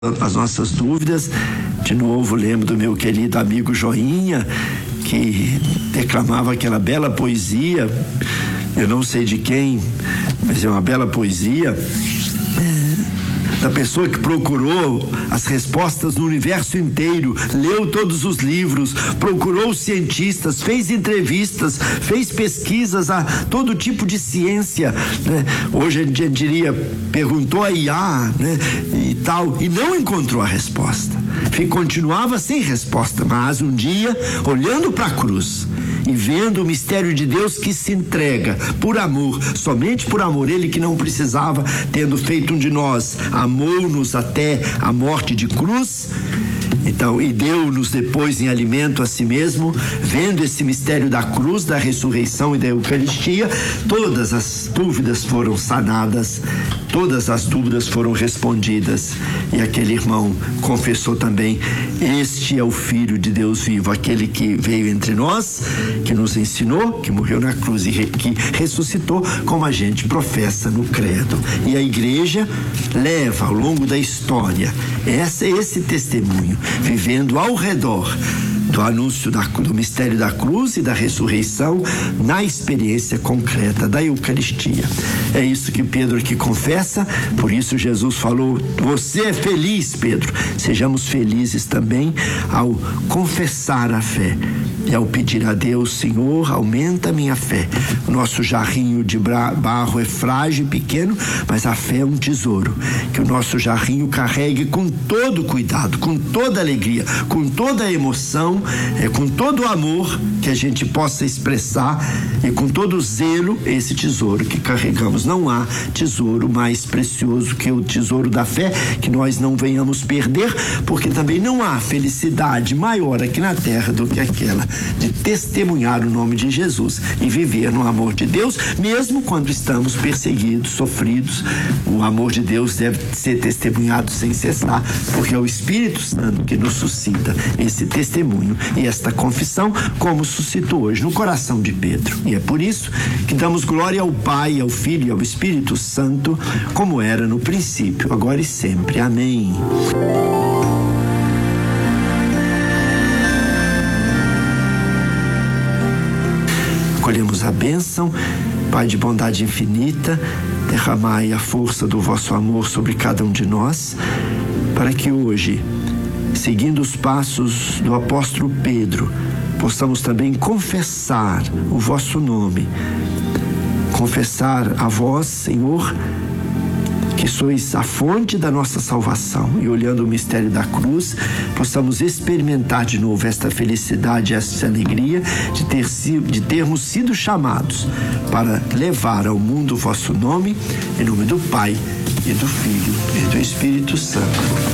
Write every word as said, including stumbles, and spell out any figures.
as nossas dúvidas. De novo, lembro do meu querido amigo Joinha, que declamava aquela bela poesia, eu não sei de quem, mas é uma bela poesia, da pessoa que procurou as respostas no universo inteiro, leu todos os livros, procurou os cientistas, fez entrevistas, fez pesquisas a todo tipo de ciência, né? Hoje a gente diria, perguntou a I A, né? E tal, e não encontrou a resposta. Continuava sem resposta, mas um dia, olhando para a cruz e vendo o mistério de Deus que se entrega por amor, somente por amor, ele que não precisava, tendo feito um de nós, amou-nos até a morte de cruz, então, e deu-nos depois em alimento a si mesmo. Vendo esse mistério da cruz, da ressurreição e da Eucaristia, todas as dúvidas foram sanadas, todas as dúvidas foram respondidas, e aquele irmão confessou também: este é o Filho de Deus vivo, aquele que veio entre nós, que nos ensinou, que morreu na cruz e que ressuscitou, como a gente professa no credo. E a igreja leva ao longo da história essa, esse testemunho, vivendo ao redor do anúncio da, do mistério da cruz e da ressurreição, na experiência concreta da Eucaristia. É isso que Pedro aqui confessa, por isso Jesus falou: você é feliz, Pedro. Sejamos felizes também ao confessar a fé e ao pedir a Deus: Senhor, aumenta a minha fé. O nosso jarrinho de barro é frágil e pequeno, mas a fé é um tesouro, que o nosso jarrinho carregue com todo cuidado, com toda alegria, com toda a emoção, é, com todo o amor que a gente possa expressar, e com todo o zelo, esse tesouro que carregamos. Não há tesouro mais precioso que o tesouro da fé, que nós não venhamos perder, porque também não há felicidade maior aqui na terra do que aquela de testemunhar o nome de Jesus e viver no amor de Deus, mesmo quando estamos perseguidos, sofridos. O amor de Deus deve ser testemunhado sem cessar, porque é o Espírito Santo que nos suscita esse testemunho e esta confissão, como suscitou hoje no coração de Pedro. E é por isso que damos glória ao Pai, ao Filho e ao Espírito Santo, como era no princípio, agora e sempre. Amém. Acolhemos a bênção. Pai de bondade infinita, derramai a força do vosso amor sobre cada um de nós, para que hoje, seguindo os passos do apóstolo Pedro, possamos também confessar o vosso nome, confessar a vós, Senhor, que sois a fonte da nossa salvação, e olhando o mistério da cruz, possamos experimentar de novo esta felicidade, esta alegria de, ter, de termos sido chamados para levar ao mundo o vosso nome, em nome do Pai, e do Filho, e do Espírito Santo.